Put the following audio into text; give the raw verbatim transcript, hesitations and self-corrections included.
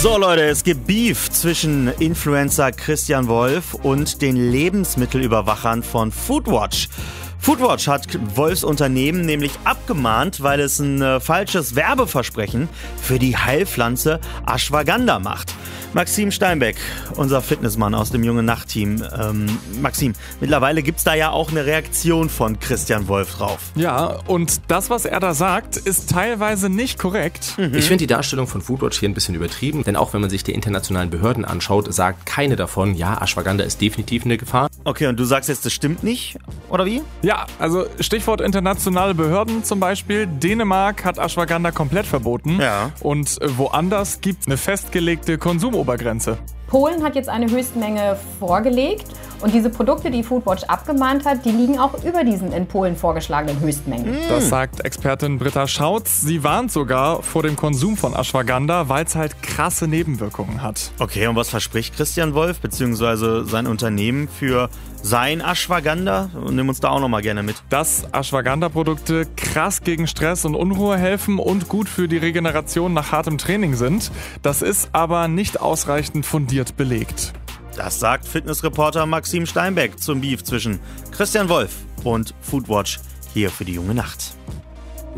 So Leute, es gibt Beef zwischen Influencer Christian Wolf und den Lebensmittelüberwachern von Foodwatch. Foodwatch hat Wolfs Unternehmen nämlich abgemahnt, weil es ein äh, falsches Werbeversprechen für die Heilpflanze Ashwagandha macht. Maxim Steinbeck, unser Fitnessmann aus dem Junge-Nacht-Team. Ähm, Maxim, mittlerweile gibt's da ja auch eine Reaktion von Christian Wolf drauf. Ja, und das, was er da sagt, ist teilweise nicht korrekt. Mhm. Ich finde die Darstellung von Foodwatch hier ein bisschen übertrieben, denn auch wenn man sich die internationalen Behörden anschaut, sagt keine davon, ja, Ashwagandha ist definitiv eine Gefahr. Okay, und du sagst jetzt, das stimmt nicht, oder wie? Ja, also Stichwort internationale Behörden zum Beispiel. Dänemark hat Ashwagandha komplett verboten. Ja. Und woanders gibt es eine festgelegte Konsumobergrenze. Polen hat jetzt eine Höchstmenge vorgelegt und diese Produkte, die Foodwatch abgemahnt hat, die liegen auch über diesen in Polen vorgeschlagenen Höchstmengen. Das sagt Expertin Britta Schautz. Sie warnt sogar vor dem Konsum von Ashwagandha, weil es halt krasse Nebenwirkungen hat. Okay, und was verspricht Christian Wolf bzw. sein Unternehmen für sein Ashwagandha? Nimm uns da auch nochmal gerne mit. Dass Ashwagandha-Produkte krass gegen Stress und Unruhe helfen und gut für die Regeneration nach hartem Training sind. Das ist aber nicht ausreichend fundiert belegt. Das sagt Fitnessreporter Maxim Steinbeck zum Beef zwischen Christian Wolf und Foodwatch hier für die Junge Nacht.